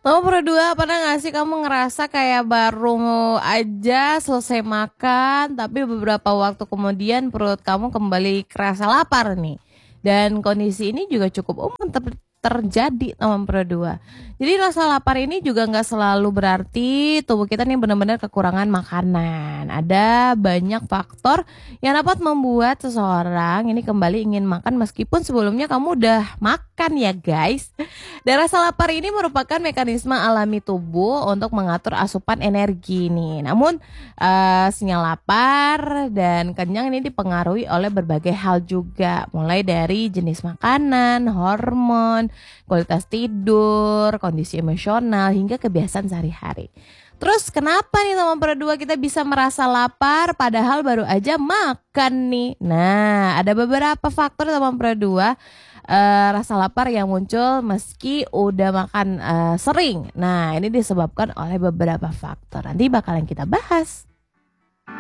Nomor dua, pernah gak sih kamu ngerasa kayak baru aja selesai makan, tapi beberapa waktu kemudian perut kamu kembali kerasa lapar nih. Dan kondisi ini juga cukup umum terjadi nomor dua. Jadi rasa lapar ini juga nggak selalu berarti tubuh kita nih benar-benar kekurangan makanan. Ada banyak faktor yang dapat membuat seseorang ini kembali ingin makan meskipun sebelumnya kamu udah makan ya guys. Dan rasa lapar ini merupakan mekanisme alami tubuh untuk mengatur asupan energi nih. Namun sinyal lapar dan kenyang ini dipengaruhi oleh berbagai hal juga, mulai dari jenis makanan, hormon, kualitas tidur, kondisi emosional, hingga kebiasaan sehari-hari. Terus kenapa nih nomor dua kita bisa merasa lapar padahal baru aja makan nih? Nah, ada beberapa faktor nomor dua rasa lapar yang muncul meski udah makan sering. Nah, ini disebabkan oleh beberapa faktor. Nanti bakalan kita bahas.